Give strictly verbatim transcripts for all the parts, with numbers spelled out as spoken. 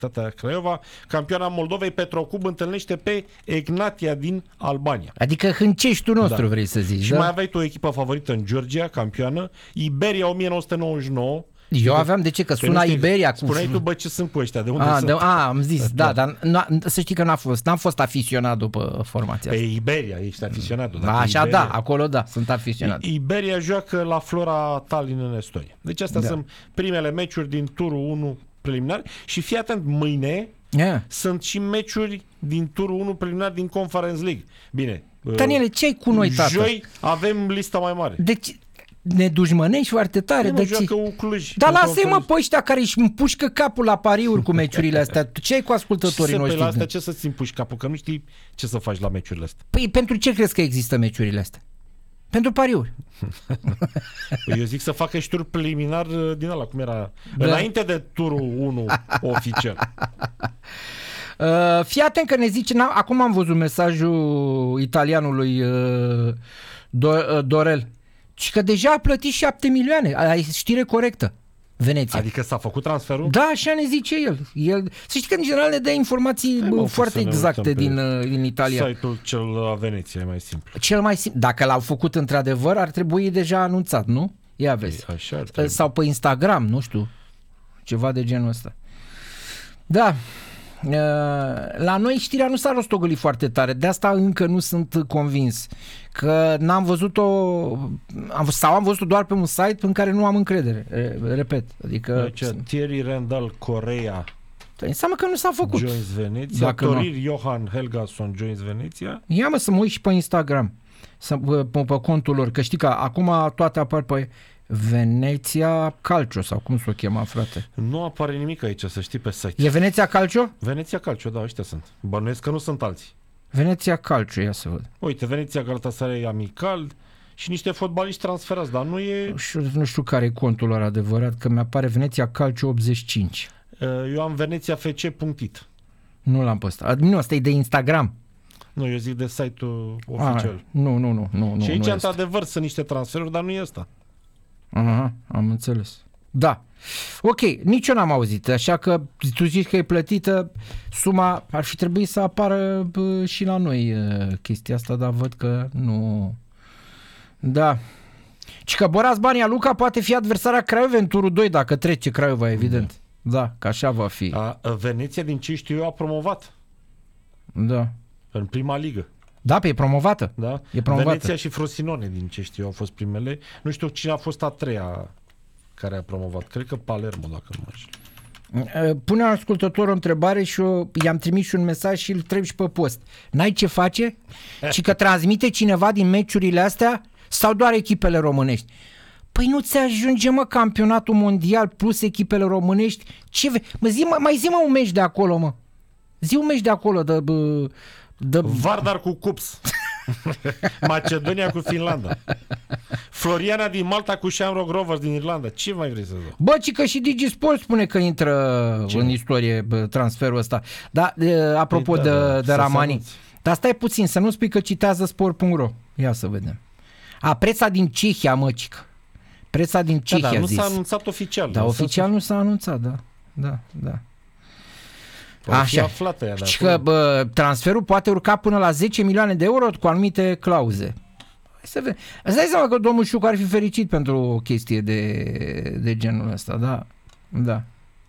Craiova. Campioana Moldovei Petrocub întâlnește pe Egnatia din Albania. Adică Hânceștiul nostru, da. Vrei să zici. Și da? mai aveai tu o echipă favorită în Georgia, campioană, Iberia o mie nouă sute nouăzeci și nouă. Eu aveam, de ce? Că suna Iberia. Spuneai tu, bă, ce sunt cu ăștia, de unde a, sunt? De, a, am zis, da, da, dar să știi că n-a fost, n-am fost afiționat după formația pe asta. Pe Iberia, ești afiționat. Ba, așa, Iberia, da, acolo da, sunt afiționat. Iberia joacă la Flora Tallinn în Estonia. Deci astea da. sunt primele meciuri din turul unu preliminar și fii atent, mâine yeah. sunt și meciuri din turul unu preliminar din Conference League. Bine. Daniele, ce ai cu noi, tată? Joi avem lista mai mare. Deci ne dușmănești foarte tare. Nu, joacă U Cluj. Dar lasă-i mă pe ăștia care își împușcă capul la pariuri cu meciurile astea. Ce ai cu ascultătorii noștri? Pe la astea ce să-ți împuși capul? Că nu știi ce să faci la meciurile astea. Păi pentru ce crezi că există meciurile astea? Pentru pariuri. Păi eu zic să facă și tur preliminar din ăla, cum era da. înainte de turul unu oficial. Uh, fii atent că ne zice, acum am văzut mesajul italianului uh, Do- uh, Dorel. Și că deja a plătit șapte milioane. Ai știre corectă. Veneția. Adică s-a făcut transferul? Da, așa ne zice el. el să știi că în general ne dă informații bă, foarte exacte din, din Italia. Site-ul cel la Veneția e mai simplu. Cel mai simplu. Dacă l-au făcut într-adevăr, ar trebui deja anunțat, nu? Ia vezi. Ei, așa ar trebui. Sau pe Instagram, nu știu. Ceva de genul ăsta. Da. La noi știrea nu s-a rostogolit foarte tare, de asta încă nu sunt convins, că n-am văzut-o am, sau am văzut-o doar pe un site în care nu am încredere, repet, adică deci, Thierry Rendal Corea înseamnă că nu s-a făcut. Joins Veneția, Torir Johan Helgason Joins Veneția. Ia mă să mă uit și pe Instagram, să, pe, pe contul lor, că știi că acum toate apar pe Veneția Calcio sau cum s-o chema, frate? Nu apare nimic aici, să știi, pe site. E Veneția Calcio? Veneția Calcio, da, ăștia sunt. Bănuiesc că nu sunt alții. Veneția Calcio, ia să văd. Uite, Veneția Galatasaray Amical și niște fotbaliști transferați, dar nu e... Nu știu care e contul lor adevărat, că mi-apare Veneția Calcio optzeci și cinci. Eu am Veneția F C punct I T. Nu l-am postat. Nu, ăsta e de Instagram. Nu, eu zic de site-ul oficial. A, nu, nu, nu, nu. Și aici, nu într-adevăr, sunt niște transferuri, dar nu e ăsta. Aha, am înțeles. Da. Ok, nici eu n-am auzit, așa că tu zici că e plătită suma, ar fi trebuit să apară bă, și la noi chestia asta, dar văd că nu. Da. Și că Boraz Bania Luca poate fi adversarea Craiovei în turul doi dacă trece Craiova, evident. Da, da, că așa va fi. A, Veneția, din ce știu eu, a promovat. Da. În prima ligă. Da, pe e promovată. Da. E promovată. Veneția și Frosinone, din ce știu, au fost primele. Nu știu cine a fost a treia care a promovat. Cred că Palermo, dacă nu mă știu. Pune ascultător o întrebare și eu i-am trimis și un mesaj și îl trebuie și pe post. N-ai ce face? Și că transmite cineva din meciurile astea sau doar echipele românești? Păi nu ți ajunge, mă, campionatul mondial plus echipele românești? Ce ve- mă, zi, mă, mai zi, mă, un meci de acolo, mă. Zi un meci de acolo, de... de De... Vardar cu Cups. Macedonia cu Finlanda. Floriana din Malta cu Shamrock Rovers din Irlanda. Ce mai vrei să zic? Bă, ci că și DigiSport spune că intră Ce? în istorie bă, transferul ăsta. Dar apropo păi, de, da, de, de Ramani. Dar stai puțin, să nu spui că citează sport punct ro. Ia să vedem. A, preța din Cehia, mă, cică. Preța din Cehia, da, da, nu zis. s-a anunțat oficial. Da, oficial nu s-a anunțat, da. Da, da. Așa. Și că bă, transferul poate urca până la zece milioane de euro cu anumite clauze. Să vedem. Îți dai seama că domnul Șucu ar fi fericit pentru o chestie de, de genul ăsta, da? Da.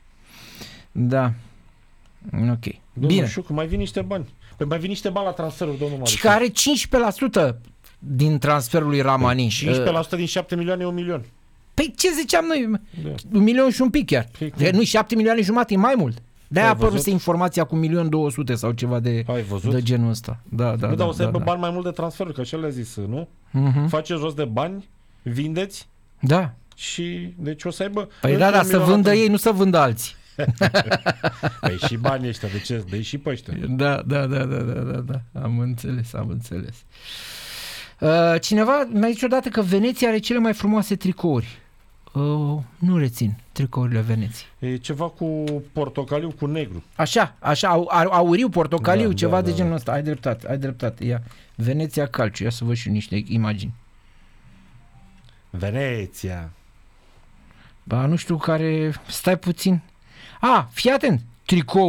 Da. Ok. Domnul Bine. Șucu, mai vin niște bani. Păi mai vin niște bani la transferul, domnul Marius. Și care cincisprezece la sută din transferul lui Ramani. Păi cincisprezece la sută din șapte milioane e un milion. Păi ce ziceam noi? Da. Un milion și un pic chiar. Păi, nu, șapte milioane jumate e mai mult. De-aia a apărut informația cu un milion două sute sau ceva de, de genul ăsta. Da, da, nu, da, dar o să da, aibă da. bani mai mult de transferuri, că așa le-a zis, nu? Uh-huh. Faceți rost de bani, vindeți. Da. Și deci o să aibă... Păi da, da, să vândă ei, nu să vândă alții. Păi și banii ăștia, de ce? Dă-i și pe ăștia. Da, da, da, da, da, da, da. Am înțeles, am înțeles. Uh, cineva mi-a zis odată că Veneția are cele mai frumoase tricouri. Uh, nu rețin tricourile Veneției. E ceva cu portocaliu cu negru. Așa, așa, au, auriu, portocaliu, da, ceva da, de da, genul da. ăsta. Ai dreptate, ai dreptate. Ia. Veneția Calcio, ia să văd și niște imagini. Veneția. Ba, nu știu care... Stai puțin. A, fii atent. Tricou